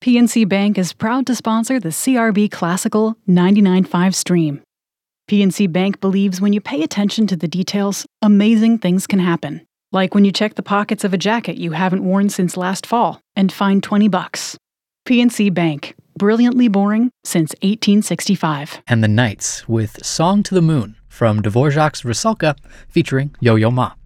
PNC Bank is proud to sponsor the CRB Classical 99.5 stream. PNC Bank believes when you pay attention to the details, amazing things can happen. Like when you check the pockets of a jacket you haven't worn since last fall and find $20. PNC Bank, brilliantly boring since 1865. And the Knights with Song to the Moon from Dvorak's Rusalka featuring Yo-Yo Ma.